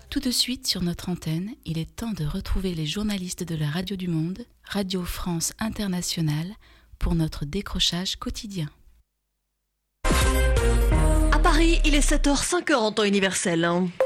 Tout de suite sur notre antenne, il est temps de retrouver les journalistes de la Radio du Monde, Radio France Internationale, pour notre décrochage quotidien. À Paris, il est 7h05 en temps universel.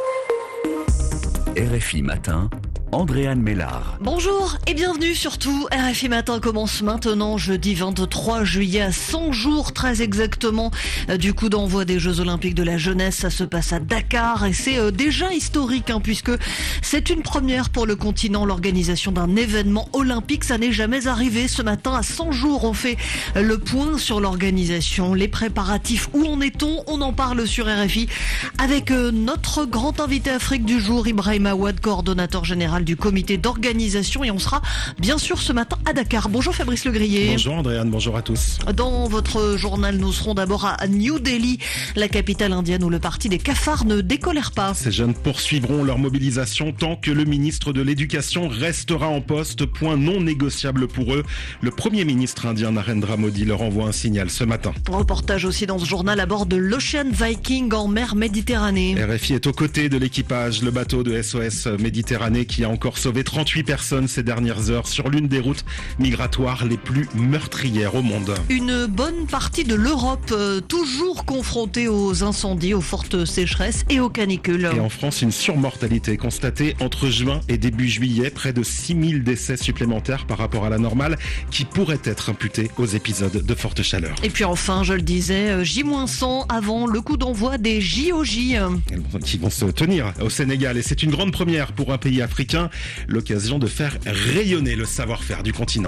RFI Matin, Andréane Mélard. Bonjour et bienvenue surtout. RFI Matin commence maintenant, jeudi 23 juillet, à 100 jours très exactement du coup d'envoi des Jeux Olympiques de la jeunesse. Ça se passe à Dakar et c'est déjà historique puisque c'est une première pour le continent, l'organisation d'un événement olympique. Ça n'est jamais arrivé. Ce matin, à 100 jours, on fait le point sur l'organisation, les préparatifs. Où en est-on ? On en parle sur RFI avec notre grand invité Afrique du jour, Ibrahim Awad, coordonnateur général du comité d'organisation, et on sera bien sûr ce matin à Dakar. Bonjour Fabrice Legrier. Bonjour Andréane, bonjour à tous. Dans votre journal, nous serons d'abord à New Delhi, la capitale indienne où le parti des cafards ne décolère pas. Ces jeunes poursuivront leur mobilisation tant que le ministre de l'Éducation restera en poste, point non négociable pour eux. Le Premier ministre indien Narendra Modi leur envoie un signal ce matin. Reportage aussi dans ce journal à bord de l'Ocean Viking en mer Méditerranée. RFI est aux côtés de l'équipage, le bateau de SOS Méditerranée qui a encore sauvé 38 personnes ces dernières heures sur l'une des routes migratoires les plus meurtrières au monde. Une bonne partie de l'Europe toujours confrontée aux incendies, aux fortes sécheresses et aux canicules. Et en France, une surmortalité constatée entre juin et début juillet, près de 6000 décès supplémentaires par rapport à la normale qui pourraient être imputés aux épisodes de forte chaleur. Et puis enfin, je le disais, J-100 avant le coup d'envoi des JOJ. Qui vont se tenir au Sénégal. Et c'est une grande première pour un pays africain, l'occasion de faire rayonner le savoir-faire du continent.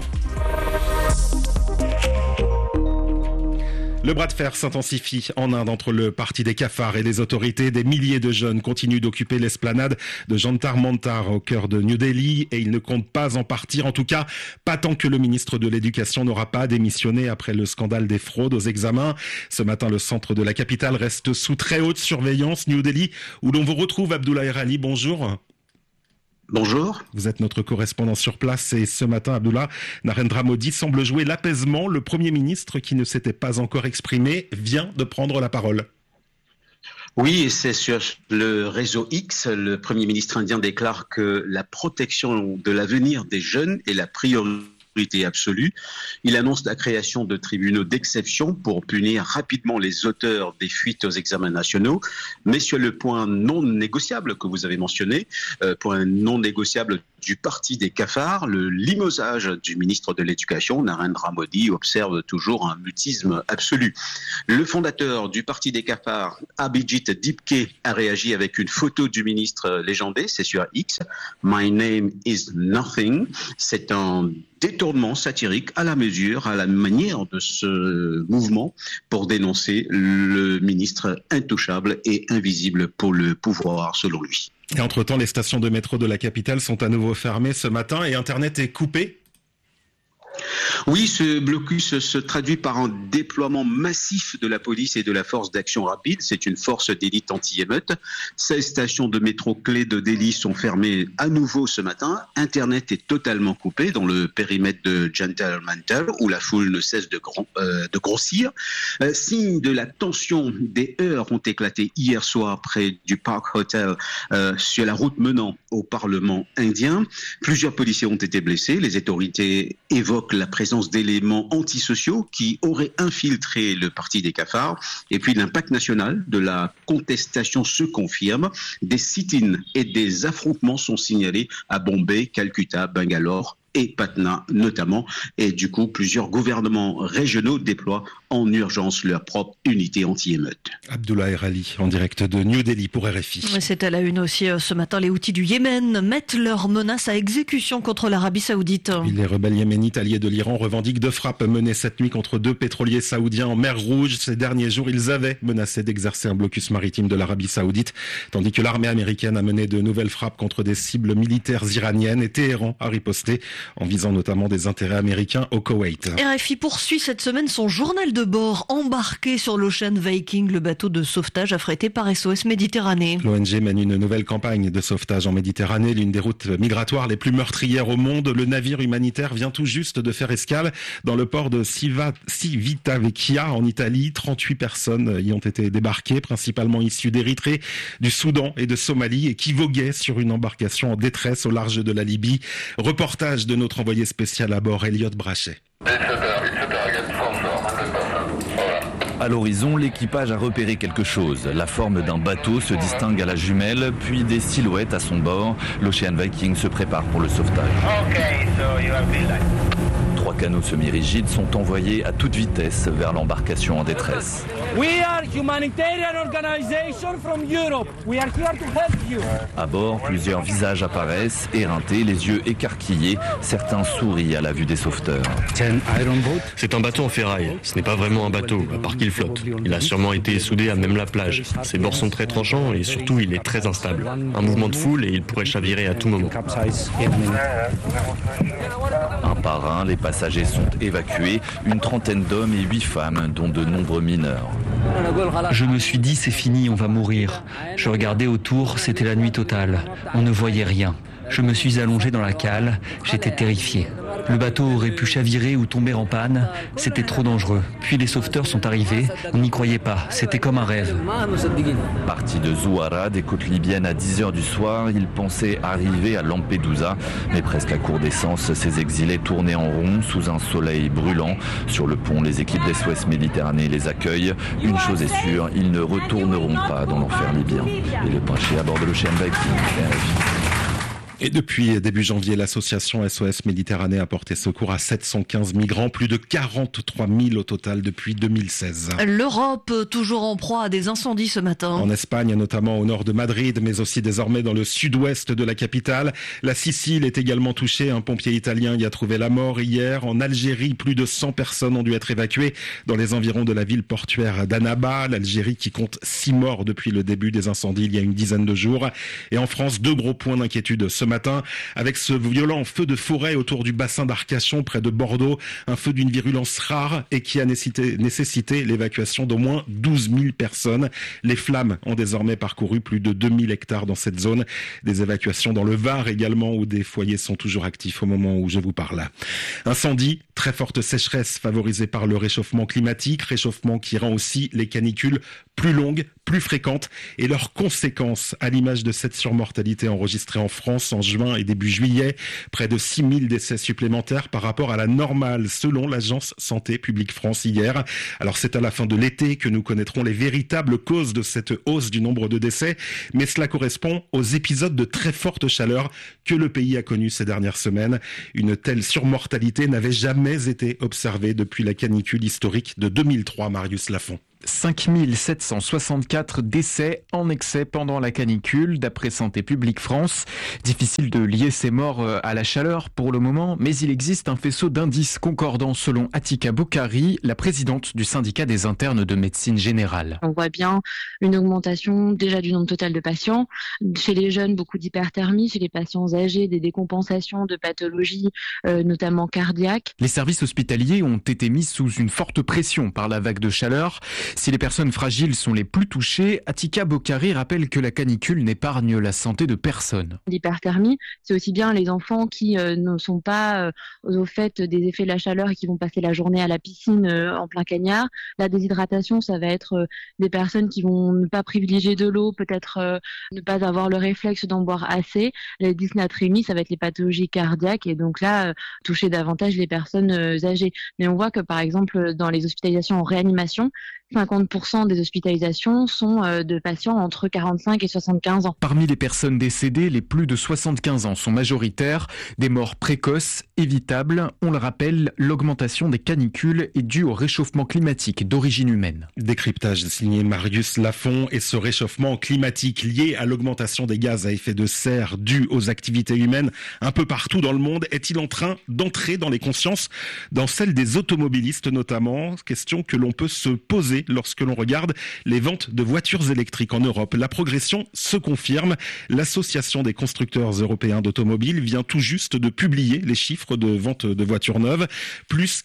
Le bras de fer s'intensifie en Inde entre le parti des cafards et les autorités. Des milliers de jeunes continuent d'occuper l'esplanade de Jantar Mantar au cœur de New Delhi et ils ne comptent pas en partir. En tout cas, pas tant que le ministre de l'Éducation n'aura pas démissionné après le scandale des fraudes aux examens. Ce matin, le centre de la capitale reste sous très haute surveillance. New Delhi, où l'on vous retrouve, Abdoulaye Rali. Bonjour. Bonjour. Vous êtes notre correspondant sur place et ce matin, Abdullah, Narendra Modi semble jouer l'apaisement. Le Premier ministre, qui ne s'était pas encore exprimé, vient de prendre la parole. Oui, et c'est sur le réseau X, le Premier ministre indien déclare que la protection de l'avenir des jeunes est la priorité absolue. Il annonce la création de tribunaux d'exception pour punir rapidement les auteurs des fuites aux examens nationaux. Mais sur le point non négociable que vous avez mentionné, point non négociable du parti des cafards, le limogeage du ministre de l'Éducation, Narendra Modi, observe toujours un mutisme absolu. Le fondateur du parti des cafards, Abhijit Dipke, a réagi avec une photo du ministre légendé, c'est sur X. My name is nothing. C'est un détournement satirique à la mesure, à la manière de ce mouvement pour dénoncer le ministre intouchable et invisible pour le pouvoir, selon lui. Et entre-temps, les stations de métro de la capitale sont à nouveau fermées ce matin et Internet est coupé. Oui, ce blocus se traduit par un déploiement massif de la police et de la force d'action rapide. C'est une force d'élite anti-émeute. 16 stations de métro clés de Delhi sont fermées à nouveau ce matin. Internet est totalement coupé dans le périmètre de Jantar Mantar où la foule ne cesse de grossir. Signe de la tension, des heurts ont éclaté hier soir près du Park Hotel sur la route menant au Parlement indien. Plusieurs policiers ont été blessés. Les autorités évoquent la présence d'éléments antisociaux qui auraient infiltré le parti des cafards. Et puis l'impact national de la contestation se confirme. Des sit-ins et des affrontements sont signalés à Bombay, Calcutta, Bangalore et Patna notamment. Et du coup, plusieurs gouvernements régionaux déploient en urgence leur propre unité anti-émeute. Abdoulaye Rali, en direct de New Delhi pour RFI. C'est à la une aussi ce matin. Les Houthis du Yémen mettent leurs menaces à exécution contre l'Arabie Saoudite. Les rebelles yéménites alliés de l'Iran revendiquent 2 frappes menées cette nuit contre 2 pétroliers saoudiens en mer Rouge. Ces derniers jours, ils avaient menacé d'exercer un blocus maritime de l'Arabie Saoudite, tandis que l'armée américaine a mené de nouvelles frappes contre des cibles militaires iraniennes et Téhéran a riposté en visant notamment des intérêts américains au Koweït. RFI poursuit cette semaine son journal de bord, embarqué sur l'Ocean Viking, le bateau de sauvetage affrété par SOS Méditerranée. L'ONG mène une nouvelle campagne de sauvetage en Méditerranée, l'une des routes migratoires les plus meurtrières au monde. Le navire humanitaire vient tout juste de faire escale dans le port de Civitavecchia en Italie. 38 personnes y ont été débarquées, principalement issues d'Érythrée, du Soudan et de Somalie, et qui voguaient sur une embarcation en détresse au large de la Libye. Reportage de notre envoyé spécial à bord, Elliot Brachet. À l'horizon, l'équipage a repéré quelque chose. La forme d'un bateau se distingue à la jumelle, puis des silhouettes à son bord. L'Ocean Viking se prépare pour le sauvetage. 3 canots semi-rigides sont envoyés à toute vitesse vers l'embarcation en détresse. À bord, plusieurs visages apparaissent, éreintés, les yeux écarquillés. Certains sourient à la vue des sauveteurs. C'est un bateau en ferraille. Ce n'est pas vraiment un bateau, à part qu'il flotte. Il a sûrement été soudé à même la plage. Ses bords sont très tranchants et surtout il est très instable. Un mouvement de foule et il pourrait chavirer à tout moment. Un par un, les passagers sont évacués, une trentaine d'hommes et 8 femmes, dont de nombreux mineurs. Je me suis dit, c'est fini, on va mourir. Je regardais autour, c'était la nuit totale. On ne voyait rien. Je me suis allongé dans la cale, j'étais terrifié. Le bateau aurait pu chavirer ou tomber en panne, c'était trop dangereux. Puis les sauveteurs sont arrivés, on n'y croyait pas, c'était comme un rêve. Parti de Zouara, des côtes libyennes à 10h du soir, ils pensaient arriver à Lampedusa, mais presque à court d'essence, ces exilés tournaient en rond sous un soleil brûlant. Sur le pont, les équipes d'SOS Méditerranée les accueillent. Une chose est sûre, ils ne retourneront pas dans l'enfer libyen. Et le Brachet à bord de l'Ocean Viking. Et depuis début janvier, l'association SOS Méditerranée a porté secours à 715 migrants, plus de 43 000 au total depuis 2016. L'Europe, toujours en proie à des incendies ce matin. En Espagne, notamment au nord de Madrid, mais aussi désormais dans le sud-ouest de la capitale. La Sicile est également touchée. Un pompier italien y a trouvé la mort hier. En Algérie, plus de 100 personnes ont dû être évacuées dans les environs de la ville portuaire d'Annaba. L'Algérie qui compte 6 morts depuis le début des incendies il y a une dizaine de jours. Et en France, 2 gros points d'inquiétude ce matin avec ce violent feu de forêt autour du bassin d'Arcachon près de Bordeaux, un feu d'une virulence rare et qui a nécessité l'évacuation d'au moins 12 000 personnes. Les flammes ont désormais parcouru plus de 2000 hectares dans cette zone. Des évacuations dans le Var également où des foyers sont toujours actifs au moment où je vous parle. Incendie, très forte sécheresse favorisée par le réchauffement climatique, réchauffement qui rend aussi les canicules plus longues, plus fréquentes et leurs conséquences à l'image de cette surmortalité enregistrée en France en juin et début juillet. Près de 6 000 décès supplémentaires par rapport à la normale selon l'agence Santé publique France hier. Alors c'est à la fin de l'été que nous connaîtrons les véritables causes de cette hausse du nombre de décès, mais cela correspond aux épisodes de très forte chaleur que le pays a connus ces dernières semaines. Une telle surmortalité n'avait jamais été observée depuis la canicule historique de 2003, Marius Lafont. 5 764 décès en excès pendant la canicule, d'après Santé publique France. Difficile de lier ces morts à la chaleur pour le moment, mais il existe un faisceau d'indices concordants selon Atika Boukari, la présidente du syndicat des internes de médecine générale. On voit bien une augmentation déjà du nombre total de patients. Chez les jeunes, beaucoup d'hyperthermie. Chez les patients âgés, des décompensations de pathologies, notamment cardiaques. Les services hospitaliers ont été mis sous une forte pression par la vague de chaleur. Si les personnes fragiles sont les plus touchées, Atika Boukari rappelle que la canicule n'épargne la santé de personne. L'hyperthermie, c'est aussi bien les enfants qui ne sont pas au fait des effets de la chaleur et qui vont passer la journée à la piscine en plein cagnard. La déshydratation, ça va être des personnes qui vont ne pas privilégier de l'eau, peut-être ne pas avoir le réflexe d'en boire assez. La dysnatrémie, ça va être les pathologies cardiaques et donc là, toucher davantage les personnes âgées. Mais on voit que par exemple, dans les hospitalisations en réanimation, 50% des hospitalisations sont de patients entre 45 et 75 ans. Parmi les personnes décédées, les plus de 75 ans sont majoritaires. Des morts précoces, évitables. On le rappelle, l'augmentation des canicules est due au réchauffement climatique d'origine humaine. Décryptage signé Marius Lafont. Et ce réchauffement climatique lié à l'augmentation des gaz à effet de serre dû aux activités humaines un peu partout dans le monde est-il en train d'entrer dans les consciences, dans celles des automobilistes notamment? Question que l'on peut se poser explosé lorsque l'on regarde les ventes de voitures électriques en Europe. La progression se confirme. L'Association des constructeurs européens d'automobiles vient tout juste de publier les chiffres de vente de voitures neuves, plus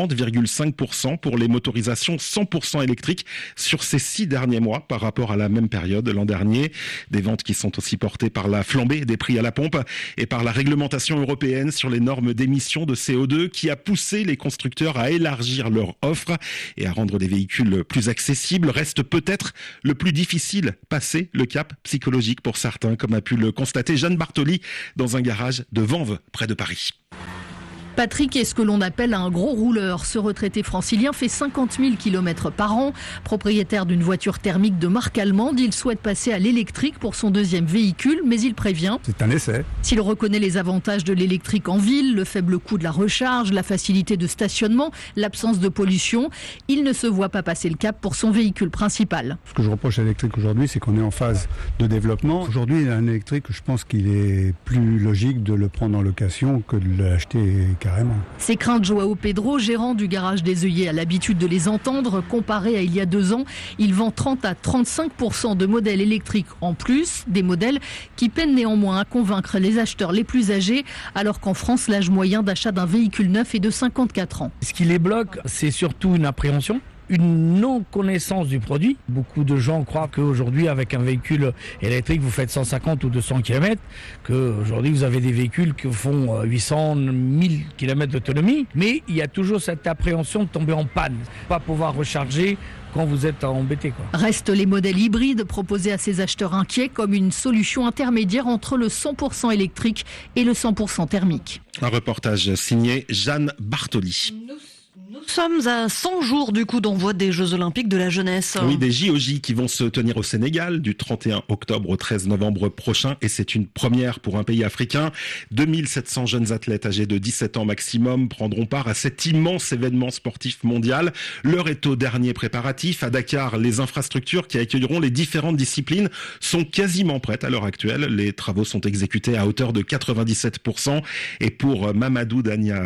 40,5% pour les motorisations 100% électriques sur ces 6 derniers mois par rapport à la même période l'an dernier. Des ventes qui sont aussi portées par la flambée des prix à la pompe et par la réglementation européenne sur les normes d'émissions de CO2 qui a poussé les constructeurs à élargir leur offre et à rendre des véhicules plus accessibles. Reste peut-être le plus difficile, passer le cap psychologique pour certains, comme a pu le constater Jeanne Bartoli dans un garage de Vanves, près de Paris. Patrick est ce que l'on appelle un gros rouleur. Ce retraité francilien fait 50 000 km par an. Propriétaire d'une voiture thermique de marque allemande, il souhaite passer à l'électrique pour son deuxième véhicule, mais il prévient. C'est un essai. S'il reconnaît les avantages de l'électrique en ville, le faible coût de la recharge, la facilité de stationnement, l'absence de pollution, il ne se voit pas passer le cap pour son véhicule principal. Ce que je reproche à l'électrique aujourd'hui, c'est qu'on est en phase de développement. Aujourd'hui, un électrique, je pense qu'il est plus logique de le prendre en location que de l'acheter carrément. Ces craintes, Joao Pedro, gérant du garage des œillets, a l'habitude de les entendre. Comparé à il y a 2 ans, il vend 30 à 35% de modèles électriques en plus, des modèles qui peinent néanmoins à convaincre les acheteurs les plus âgés, alors qu'en France, l'âge moyen d'achat d'un véhicule neuf est de 54 ans. Ce qui les bloque, c'est surtout une appréhension, une non-connaissance du produit. Beaucoup de gens croient qu'aujourd'hui, avec un véhicule électrique, vous faites 150 ou 200 km, qu'aujourd'hui, vous avez des véhicules qui font 800, 1000 km d'autonomie. Mais il y a toujours cette appréhension de tomber en panne, pas pouvoir recharger quand vous êtes embêté, quoi. Restent les modèles hybrides proposés à ces acheteurs inquiets comme une solution intermédiaire entre le 100% électrique et le 100% thermique. Un reportage signé Jeanne Bartoli. Nous sommes à 100 jours du coup d'envoi des Jeux Olympiques de la jeunesse. Oui, des JOJ qui vont se tenir au Sénégal du 31 octobre au 13 novembre prochain et c'est une première pour un pays africain. 2700 jeunes athlètes âgés de 17 ans maximum prendront part à cet immense événement sportif mondial. L'heure est au dernier préparatif. À Dakar, les infrastructures qui accueilleront les différentes disciplines sont quasiment prêtes à l'heure actuelle. Les travaux sont exécutés à hauteur de 97%. Et pour Mamadou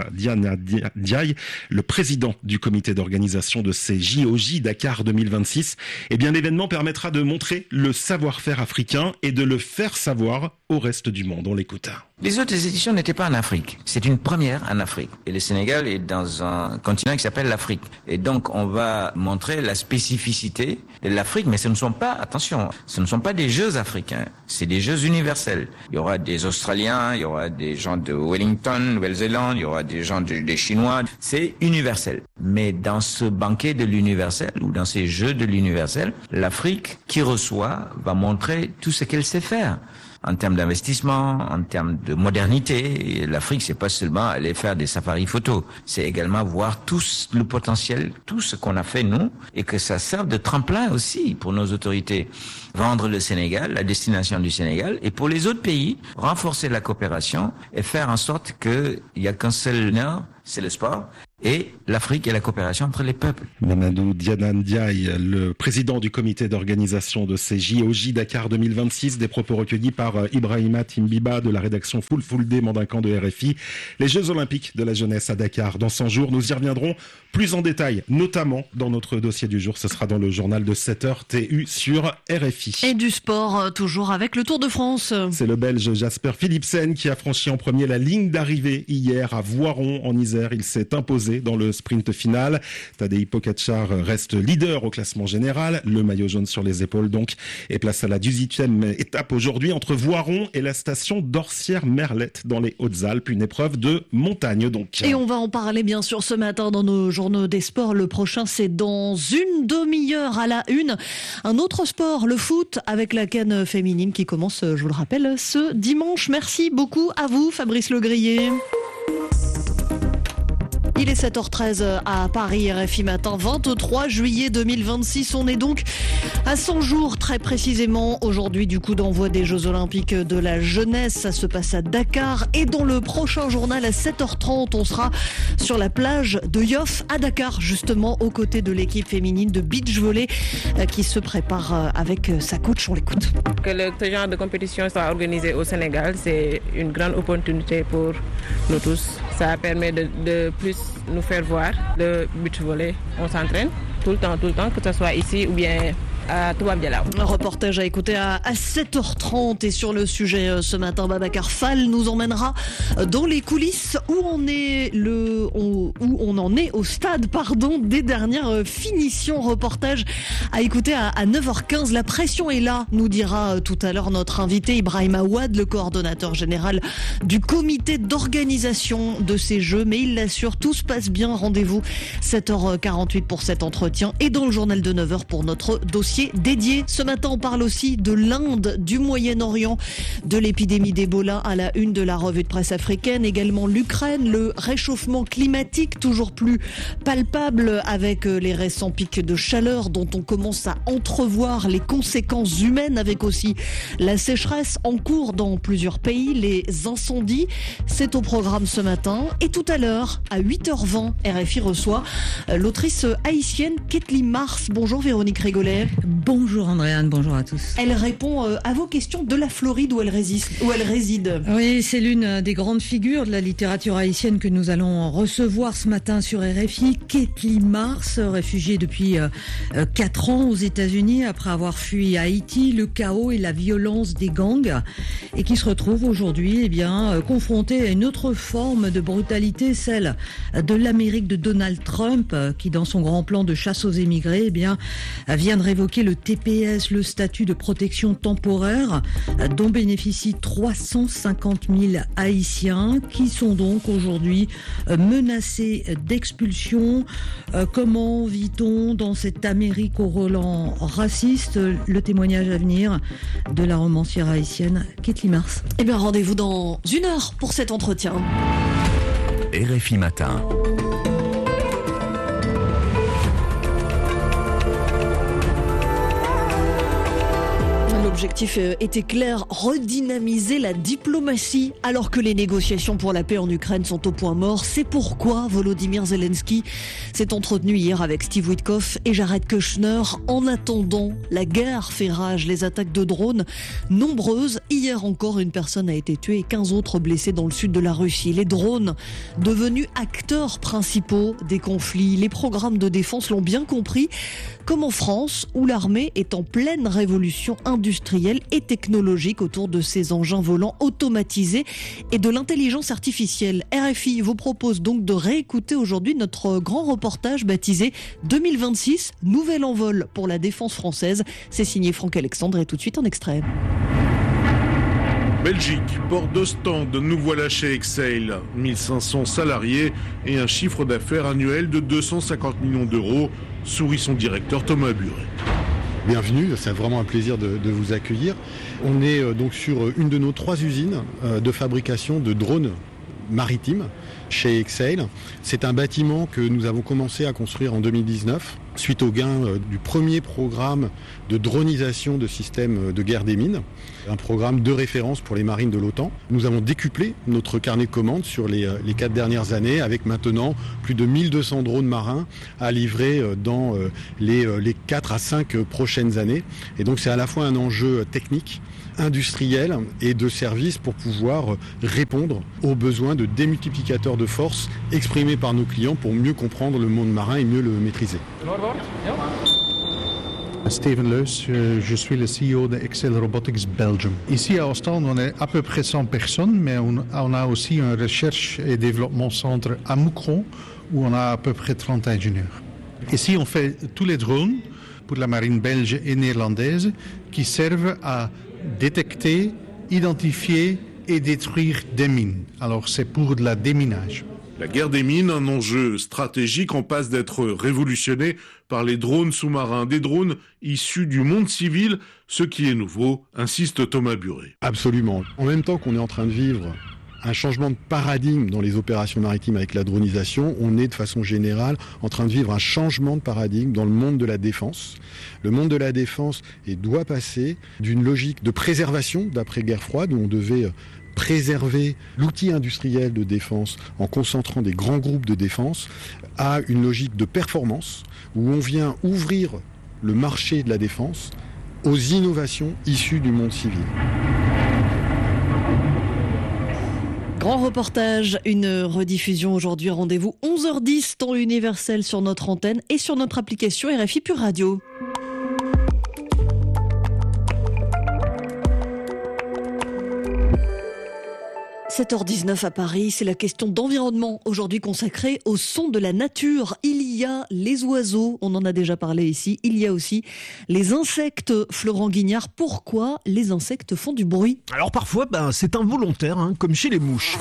Diaye, le président du comité d'organisation de ces JOJ Dakar 2026, eh bien l'événement permettra de montrer le savoir-faire africain et de le faire savoir au reste du monde. On l'écoute. Les autres éditions n'étaient pas en Afrique. C'est une première en Afrique. Et le Sénégal est dans un continent qui s'appelle l'Afrique. Et donc, on va montrer la spécificité de l'Afrique. Mais ce ne sont pas, attention, ce ne sont pas des Jeux africains. C'est des Jeux universels. Il y aura des Australiens, il y aura des gens de Wellington, Nouvelle-Zélande, il y aura des gens des Chinois. C'est universel. Mais dans ce banquet de l'universel, ou dans ces Jeux de l'universel, l'Afrique qui reçoit va montrer tout ce qu'elle sait faire. En termes d'investissement, en termes de modernité, l'Afrique, c'est pas seulement aller faire des safaris photos, c'est également voir tout le potentiel, tout ce qu'on a fait nous, et que ça serve de tremplin aussi pour nos autorités. Vendre le Sénégal, la destination du Sénégal, et pour les autres pays, renforcer la coopération et faire en sorte qu'il n'y a qu'un seul nord, c'est le sport, et l'Afrique et la coopération entre les peuples. Mamadou Diaye, le président du comité d'organisation de ces JOJ Dakar 2026, des propos recueillis par Ibrahima Timbiba de la rédaction Full Day Mandincan de RFI. Les Jeux Olympiques de la jeunesse à Dakar dans 100 jours, nous y reviendrons plus en détail, notamment dans notre dossier du jour. Ce sera dans le journal de 7h TU sur RFI. Et du sport, toujours avec le Tour de France. C'est le Belge Jasper Philipsen qui a franchi en premier la ligne d'arrivée hier à Voiron en Isère. Il s'est imposé dans le sprint final. Tadej Pogačar reste leader au classement général. Le maillot jaune sur les épaules donc. Et place à la 18e étape aujourd'hui entre Voiron et la station d'Orsières-Merlette dans les Hautes-Alpes. Une épreuve de montagne donc. Et on va en parler bien sûr ce matin dans nos journaux des sports. Le prochain c'est dans une demi-heure à la une. Un autre sport, le foot avec la CAN féminine qui commence, je vous le rappelle, ce dimanche. Merci beaucoup à vous Fabrice Legrier. Il est 7h13 à Paris, RFI Matin, 23 juillet 2026. On est donc à 100 jours très précisément aujourd'hui du coup d'envoi des Jeux Olympiques de la jeunesse. Ça se passe à Dakar et dans le prochain journal à 7h30, on sera sur la plage de Yoff à Dakar, justement aux côtés de l'équipe féminine de beach volley qui se prépare avec sa coach. On l'écoute. Que ce genre de compétition soit organisé au Sénégal, c'est une grande opportunité pour nous tous. Ça permet de plus nous faire voir le beach volley. On s'entraîne tout le temps, que ce soit ici ou bien à Touba-Bialaw. Un reportage à écouter à 7h30 et sur le sujet ce matin, Babacar Fall nous emmènera dans les coulisses où on en est au stade des dernières finitions. Reportage à écouter à 9h15. La pression est là, nous dira tout à l'heure notre invité Ibrahim Aouad, le coordonnateur général du comité d'organisation de ces Jeux. Mais il l'assure, tout se passe bien. Rendez-vous 7h48 pour cet entretien et dans le journal de 9h pour notre dossier dédié. Ce matin, on parle aussi de l'Inde, du Moyen-Orient, de l'épidémie d'Ebola à la une de la revue de presse africaine. Également l'Ukraine, le réchauffement climatique toujours plus palpable avec les récents pics de chaleur dont on commence à entrevoir les conséquences humaines, avec aussi la sécheresse en cours dans plusieurs pays, les incendies. C'est au programme ce matin. Et tout à l'heure, à 8h20, RFI reçoit l'autrice haïtienne Ketli Mars. Bonjour Véronique Régolet. Bonjour Andréane, bonjour à tous. Elle répond à vos questions de la Floride où elle réside. Oui, c'est l'une des grandes figures de la littérature haïtienne que nous allons recevoir ce matin sur RFI. Ketli Mars, réfugiée depuis 4 ans aux États-Unis après avoir fui Haïti, le chaos et la violence des gangs, et qui se retrouve aujourd'hui confrontée à une autre forme de brutalité, celle de l'Amérique de Donald Trump, qui dans son grand plan de chasse aux émigrés vient de révoquer le TPS, le statut de protection temporaire, dont bénéficient 350 000 Haïtiens qui sont donc aujourd'hui menacés d'expulsion. Comment vit-on dans cette Amérique au relent raciste? Le témoignage à venir de la romancière haïtienne Ketli Mars. Eh bien, rendez-vous dans 1 heure pour cet entretien. RFI Matin. L'objectif était clair, redynamiser la diplomatie alors que les négociations pour la paix en Ukraine sont au point mort. C'est pourquoi Volodymyr Zelensky s'est entretenu hier avec Steve Witkoff et Jared Kushner. En attendant, la guerre fait rage, les attaques de drones nombreuses. Hier encore, une personne a été tuée et 15 autres blessés dans le sud de la Russie. Les drones, devenus acteurs principaux des conflits, les programmes de défense l'ont bien compris, comme en France où l'armée est en pleine révolution industrielle et technologique autour de ces engins volants automatisés et de l'intelligence artificielle. RFI vous propose donc de réécouter aujourd'hui notre grand reportage baptisé 2026, nouvel envol pour la défense française. C'est signé Franck Alexandre et tout de suite un extrait. Belgique, port d'Ostende, nous voilà chez Exail. 1500 salariés et un chiffre d'affaires annuel de 250 millions d'euros, sourit son directeur Thomas Buret. Bienvenue, c'est vraiment un plaisir de vous accueillir. On est donc sur une de nos 3 usines de fabrication de drones maritimes chez Exail. C'est un bâtiment que nous avons commencé à construire en 2019 suite au gain du premier programme de dronisation de systèmes de guerre des mines, un programme de référence pour les marines de l'OTAN. Nous avons décuplé notre carnet de commandes sur les 4 dernières années avec maintenant plus de 1200 drones marins à livrer dans les 4 à 5 prochaines années. Et donc c'est à la fois un enjeu technique, industriel et de service pour pouvoir répondre aux besoins de démultiplicateurs de force exprimés par nos clients pour mieux comprendre le monde marin et mieux le maîtriser. Steven Leus, je suis le CEO de Exail Robotics Belgium. Ici à Ostende, on est à peu près 100 personnes, mais on a aussi un recherche et développement centre à Moucron où on a à peu près 30 ingénieurs. Ici, on fait tous les drones pour la marine belge et néerlandaise qui servent à détecter, identifier et détruire des mines. Alors c'est pour de la déminage. La guerre des mines, un enjeu stratégique en passe d'être révolutionné par les drones sous-marins, des drones issus du monde civil, ce qui est nouveau, insiste Thomas Buret. Absolument. En même temps qu'on est en train de vivre un changement de paradigme dans les opérations maritimes avec la dronisation, on est de façon générale en train de vivre un changement de paradigme dans le monde de la défense. Le monde de la défense doit passer d'une logique de préservation d'après-guerre froide où on devait préserver l'outil industriel de défense en concentrant des grands groupes de défense à une logique de performance où on vient ouvrir le marché de la défense aux innovations issues du monde civil. Grand reportage, une rediffusion aujourd'hui. Rendez-vous 11h10, temps universel sur notre antenne et sur notre application RFI Pure Radio. « 7h19 à Paris, c'est la question d'environnement, aujourd'hui consacrée au son de la nature. Il y a les oiseaux, on en a déjà parlé ici, il y a aussi les insectes. Florent Guignard, pourquoi les insectes font du bruit ? Alors parfois, c'est involontaire, comme chez les mouches.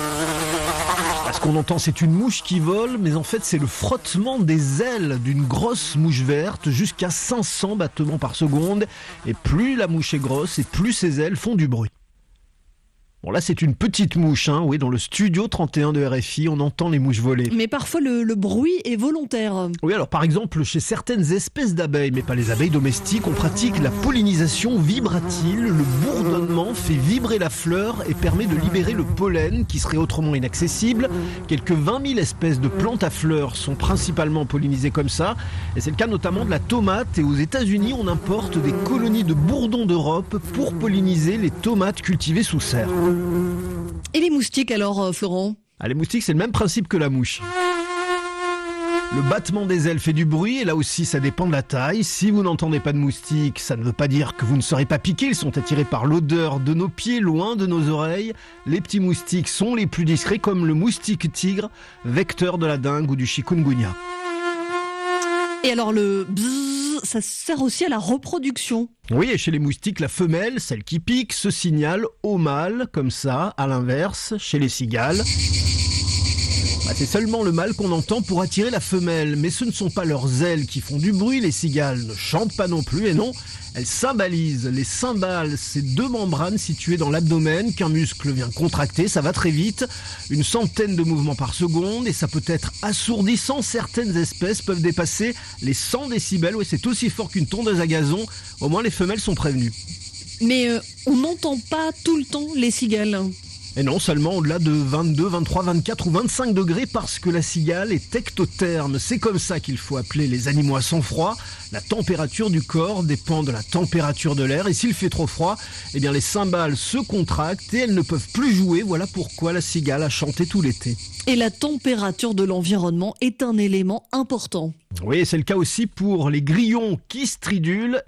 Ce qu'on entend, c'est une mouche qui vole, mais en fait c'est le frottement des ailes d'une grosse mouche verte, jusqu'à 500 battements par seconde. Et plus la mouche est grosse, et plus ses ailes font du bruit. Bon là c'est une petite mouche, oui, dans le studio 31 de RFI, on entend les mouches voler. Mais parfois le bruit est volontaire. Oui, alors par exemple chez certaines espèces d'abeilles, mais pas les abeilles domestiques, on pratique la pollinisation vibratile. Le bourdonnement fait vibrer la fleur et permet de libérer le pollen qui serait autrement inaccessible. Quelques 20 000 espèces de plantes à fleurs sont principalement pollinisées comme ça. Et c'est le cas notamment de la tomate. Et aux États-Unis, on importe des colonies de bourdons d'Europe pour polliniser les tomates cultivées sous serre. Et les moustiques alors, Florent ? Les moustiques, c'est le même principe que la mouche. Le battement des ailes fait du bruit, et là aussi ça dépend de la taille. Si vous n'entendez pas de moustiques, ça ne veut pas dire que vous ne serez pas piqué. Ils sont attirés par l'odeur de nos pieds, loin de nos oreilles. Les petits moustiques sont les plus discrets, comme le moustique tigre, vecteur de la dengue ou du chikungunya. Et alors le bzzz, ça sert aussi à la reproduction. Oui, et chez les moustiques, la femelle, celle qui pique, se signale au mâle, comme ça. À l'inverse, chez les cigales, c'est seulement le mâle qu'on entend pour attirer la femelle. Mais ce ne sont pas leurs ailes qui font du bruit, les cigales ne chantent pas non plus, et non, elles cymbalisent. Les cymbales, c'est 2 membranes situées dans l'abdomen qu'un muscle vient contracter, ça va très vite, 100 de mouvements par seconde, et ça peut être assourdissant. Certaines espèces peuvent dépasser les 100 décibels, ouais, c'est aussi fort qu'une tondeuse à gazon, au moins les femelles sont prévenues. Mais on n'entend pas tout le temps les cigales. Et non, seulement au-delà de 22, 23, 24 ou 25 degrés parce que la cigale est ectotherme. C'est comme ça qu'il faut appeler les animaux à sang froid. La température du corps dépend de la température de l'air. Et s'il fait trop froid, les cymbales se contractent et elles ne peuvent plus jouer. Voilà pourquoi la cigale a chanté tout l'été. Et la température de l'environnement est un élément important. Oui, c'est le cas aussi pour les grillons qui stridulent